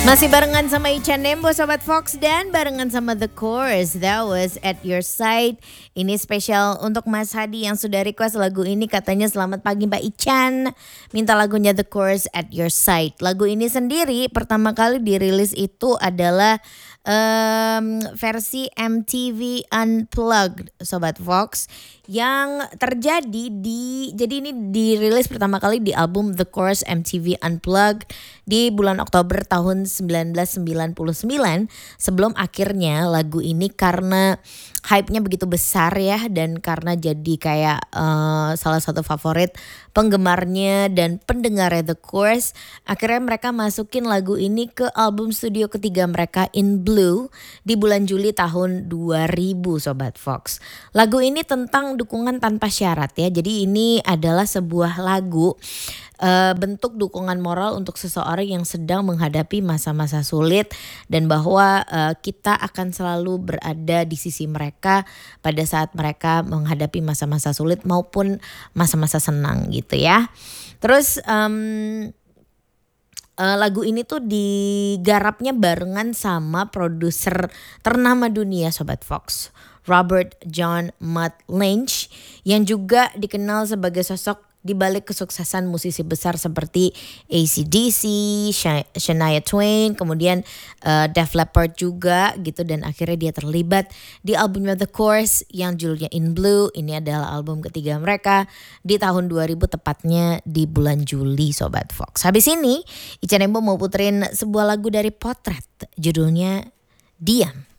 Masih barengan sama Ica Nembo Sobat Fox dan barengan sama The Course. That was At Your Side. Ini spesial untuk Mas Hadi yang sudah request lagu ini, katanya selamat pagi Mbak Ican. Minta lagunya The Course At Your Side. Lagu ini sendiri pertama kali dirilis itu adalah versi MTV Unplugged Sobat Fox yang terjadi jadi ini dirilis pertama kali di album The Course MTV Unplugged di bulan Oktober tahun 1999 sebelum akhirnya lagu ini karena hype-nya begitu besar ya dan karena jadi kayak salah satu favorit penggemarnya dan pendengarnya The Course, akhirnya mereka masukin lagu ini ke album studio ketiga mereka In Blue di bulan Juli tahun 2000 Sobat Fox. Lagu ini tentang dukungan tanpa syarat ya. Jadi ini adalah sebuah lagu bentuk dukungan moral untuk seseorang yang sedang menghadapi masa-masa sulit dan bahwa kita akan selalu berada di sisi mereka pada saat mereka menghadapi masa-masa sulit maupun masa-masa senang gitu ya. Terus lagu ini tuh digarapnya barengan sama produser ternama dunia Sobat Fox, Robert John Mutt Lange, yang juga dikenal sebagai sosok di balik kesuksesan musisi besar seperti AC/DC, Shania Twain, kemudian Def Leppard juga gitu, dan akhirnya dia terlibat di albumnya The Course yang judulnya In Blue. Ini adalah album ketiga mereka di tahun 2000 tepatnya di bulan Juli Sobat Fox. Habis ini Ica Nembo mau puterin sebuah lagu dari Potret judulnya Diam.